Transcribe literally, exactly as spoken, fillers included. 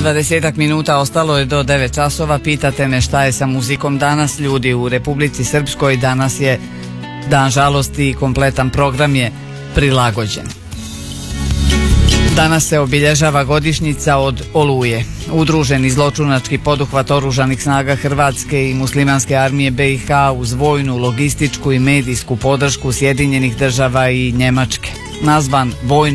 Dvadesetak minuta ostalo je do devet časova. Pitate me šta je sa muzikom danas. Ljudi, u Republici Srpskoj danas je dan žalosti i kompletan program je prilagođen. Danas se obilježava godišnjica od Oluje. Udruženi zločinački poduhvat oružanih snaga Hrvatske i muslimanske armije B i H uz vojnu, logističku i medijsku podršku Sjedinjenih država i Njemačke. Nazvan vojno